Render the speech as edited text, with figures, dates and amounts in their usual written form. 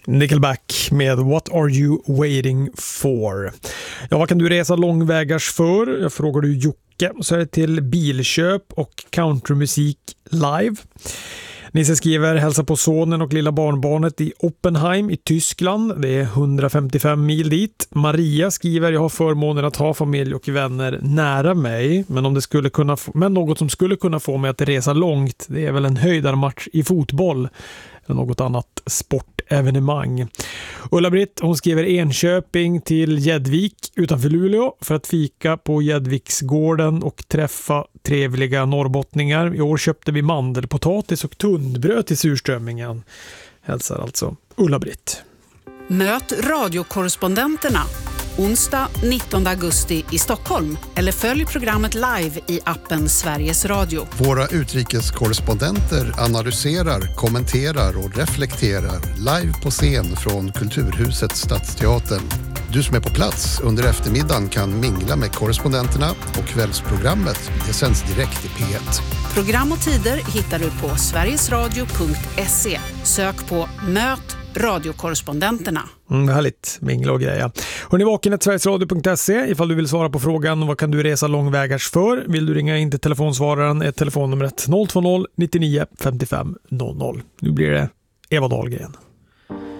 Nickelback med What Are You Waiting For? Ja, vad kan du resa långvägars för? Jag frågar du Jocke. Så är det till bilköp och countrymusik live. Nisse skriver hälsa på sonen och lilla barnbarnet i Oppenheim i Tyskland. Det är 155 mil dit. Maria skriver jag har förmånen att ha familj och vänner nära mig. Men, men något som skulle kunna få mig att resa långt, det är väl en höjdarmatch i fotboll eller något annat sportevenemang. Ulla-Britt, hon skriver Enköping till Gäddvik utanför Luleå för att fika på Gäddviksgården och träffa trevliga norrbottningar. I år köpte vi mandelpotatis och tunnbröd till surströmmingen. Hälsar alltså Ulla-Britt. Möt radiokorrespondenterna onsdag 19 augusti i Stockholm eller följ programmet live i appen Sveriges Radio. Våra utrikeskorrespondenter analyserar, kommenterar och reflekterar live på scen från Kulturhuset Stadsteatern. Du som är på plats under eftermiddagen kan mingla med korrespondenterna och kvällsprogrammet. Det sänds direkt i P1. Program och tider hittar du på sverigesradio.se. Sök på Möt radiokorrespondenterna. Härligt, mingla och grejer. Hör ni vaken sverigesradio.se ifall du vill svara på frågan vad kan du resa långvägars för? Vill du ringa in till telefonsvararen är telefonnumret 020 99 55 00. Nu blir det Eva Dahlgren.